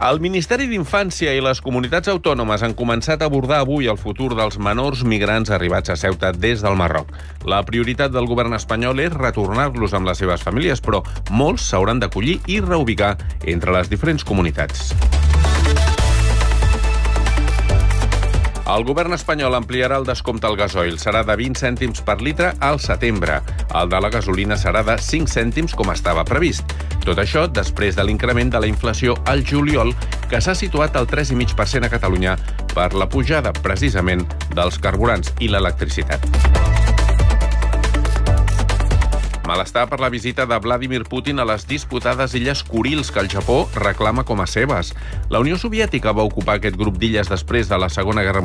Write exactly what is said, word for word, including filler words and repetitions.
El Ministeri d'Infància i les comunitats autònomes han començat a abordar avui el futur dels menors migrants arribats a Ceuta des del Marroc. La prioritat del govern espanyol és retornar-los amb les seves famílies, però molts s'hauran d'acollir i reubicar entre les diferents comunitats. El govern espanyol ampliarà el descompte al gasoil. Serà de vint cèntims per litre al setembre. El de la gasolina serà de cinc cèntims, com estava previst. Tot això després de l'increment de la inflació al juliol, que s'ha situat al tres coma cinc per cent a Catalunya per la pujada, precisament, dels carburants i l'electricitat. Malestar per la visita de Vladimir Putin a les disputades illes Kurils, que el Japó reclama com a seves. La Unió Soviètica va ocupar aquest grup d'illes després de la Segona Guerra Mundial.